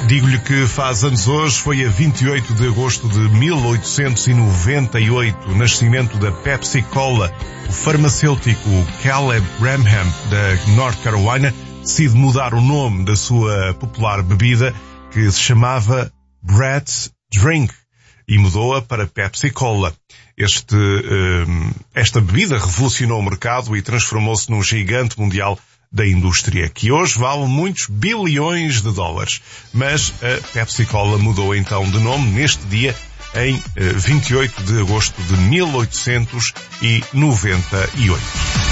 Digo-lhe que faz anos hoje, foi a 28 de agosto de 1898, o nascimento da Pepsi Cola. O farmacêutico Caleb Branham, da North Carolina, decide mudar o nome da sua popular bebida, que se chamava Brett's Drink, e mudou-a para Pepsi Cola. Esta bebida revolucionou o mercado e transformou-se num gigante mundial da indústria, que hoje vale muitos bilhões de dólares. Mas a Pepsi Cola mudou então de nome neste dia, em 28 de agosto de 1898.